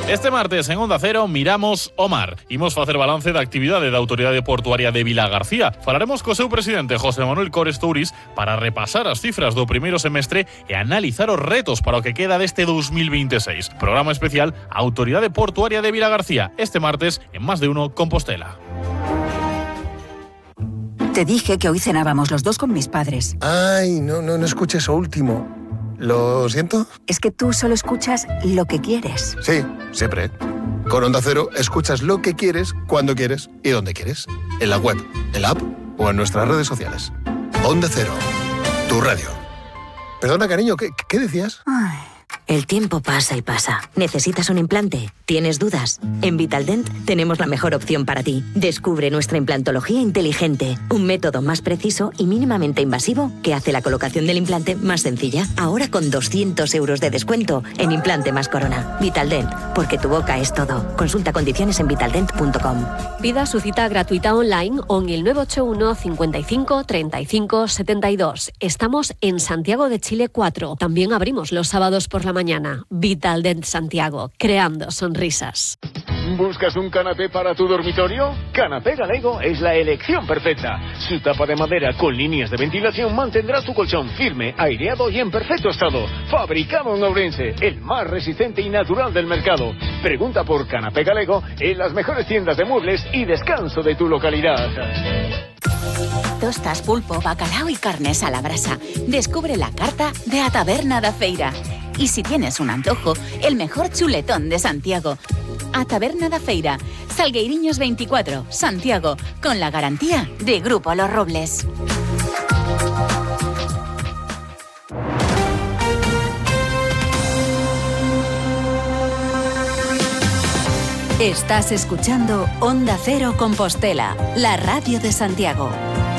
Este martes en Onda Cero miramos o mar. Imos facer balance da actividade da Autoridade Portuaria de Vilagarcía. Falaremos co seu presidente José Manuel Cores Touriz para repasar as cifras do primeiro semestre e analizar os retos para o que queda deste 2026. Programa especial Autoridade Portuaria de Vilagarcía. Este martes en Más de Uno Compostela. Te dije que hoy cenábamos los dos con mis padres. Ay, no escuches eso último. ¿Lo siento? Es que tú solo escuchas lo que quieres. Sí, siempre. Con Onda Cero escuchas lo que quieres, cuando quieres y donde quieres. En la web, en la app o en nuestras redes sociales. Onda Cero, tu radio. Perdona, cariño, ¿qué decías? Ay. El tiempo pasa y pasa. ¿Necesitas un implante? ¿Tienes dudas? En Vitaldent tenemos la mejor opción para ti. Descubre nuestra implantología inteligente, un método más preciso y mínimamente invasivo que hace la colocación del implante más sencilla. Ahora con 200 euros de descuento en implante más corona. Vitaldent, porque tu boca es todo. Consulta condiciones en vitaldent.com. Pida su cita gratuita online o en el 981 55 35 72. Estamos en Santiago de Chile 4. También abrimos los sábados por la mañana. Vitaldent Santiago, creando sonrisas. ¿Buscas un canapé para tu dormitorio? Canapé Galego es la elección perfecta. Su tapa de madera con líneas de ventilación mantendrá tu colchón firme, aireado y en perfecto estado. Fabricado en Ourense, el más resistente y natural del mercado. Pregunta por Canapé Galego en las mejores tiendas de muebles y descanso de tu localidad. Tostas, pulpo, bacalao y carnes a la brasa. Descubre la carta de A Taberna da Feira. Y si tienes un antojo, el mejor chuletón de Santiago. A Taberna da Feira, Salgueiriños 24, Santiago, con la garantía de Grupo Los Robles. Estás escuchando Onda Cero Compostela, la radio de Santiago.